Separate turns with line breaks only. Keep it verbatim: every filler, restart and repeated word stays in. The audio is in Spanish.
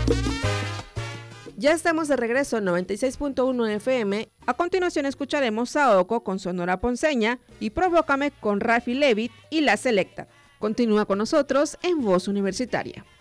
Ya estamos de regreso en noventa y seis punto uno F M. A continuación escucharemos Saoko con Sonora Ponceña y Provócame con Rafi Levitt y La Selecta. Continúa con nosotros en Voz Universitaria.